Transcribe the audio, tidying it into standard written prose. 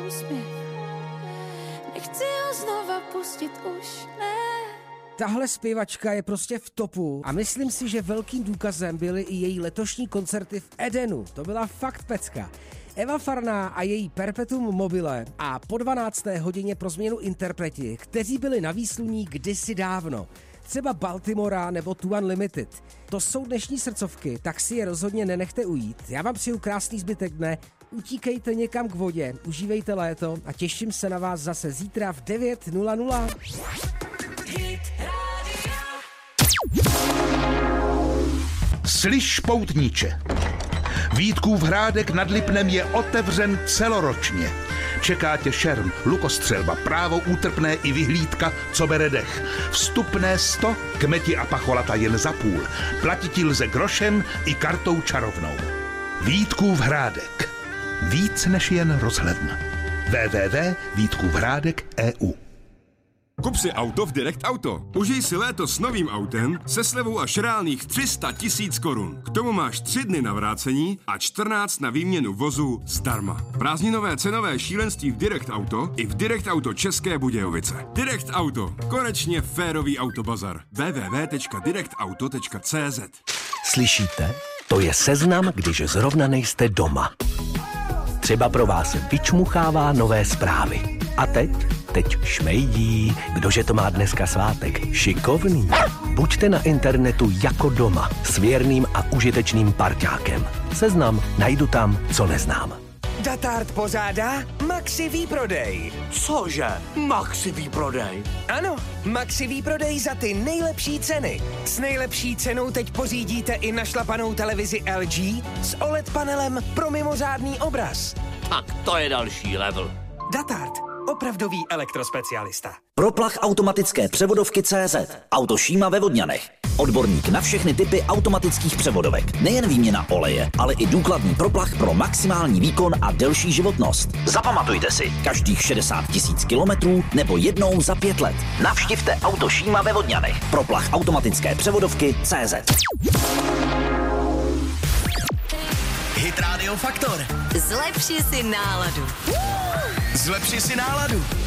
úsměv. Nechci ho znova pustit, už ne. Tahle zpěvačka je prostě v topu a myslím si, že velkým důkazem byly i její letošní koncerty v Edenu. To byla fakt pecka. Eva Farná a její Perpetuum mobile a po 12. hodině pro změnu interpreti, kteří byli na výsluní kdysi dávno. Třeba Baltimora nebo Two Unlimited. To jsou dnešní srdcovky, tak si je rozhodně nenechte ujít. Já vám přeju krásný zbytek dne, utíkejte někam k vodě, užívejte léto a těším se na vás zase zítra v 9:00. Slyš, poutníče, Vítkův hrádek nad Lipnem je otevřen celoročně. Čeká tě šerm, lukostřelba, právo útrpné i vyhlídka, co bere dech. Vstupné 100, kmeti a pacholata jen za půl. Platit ti lze grošem i kartou čarovnou. Vítkův hrádek. Víc než jen rozhledna. www.vítkůvhrádek.eu. Kup si auto v Direct Auto. Užij si léto s novým autem se slevou až reálných 300 000 korun. K tomu máš 3 dny na vrácení a 14 na výměnu vozu zdarma. Prázdninové cenové šílenství v Direct Auto i v Direct Auto České Budějovice. Direct Auto. Konečně férový autobazar. www.directauto.cz. Slyšíte? To je seznam, když zrovna nejste doma. Třeba pro vás vyčmuchává nové zprávy. A teď šmejdí. Kdože to má dneska svátek? Šikovný. Buďte na internetu jako doma s věrným a užitečným parťákem. Seznam najdu tam, co neznám. Datard pořádá Maxi výprodej. Cože? Maxi výprodej? Ano, Maxi výprodej za ty nejlepší ceny. S nejlepší cenou teď pořídíte i našlapanou televizi LG s OLED panelem pro mimořádný obraz. Tak to je další level. Datard, opravdový elektrospecialista. Proplach automatické převodovky CZ. Auto Šíma ve Vodňanech. Odborník na všechny typy automatických převodovek. Nejen výměna oleje, ale i důkladný proplach pro maximální výkon a delší životnost. Zapamatujte si, každých 60 000 kilometrů nebo jednou za 5 let. Navštivte Auto Šíma ve Vodňanech. Proplach automatické převodovky CZ. Hit Radio Faktor. Zlepši si náladu. Zlepši si náladu.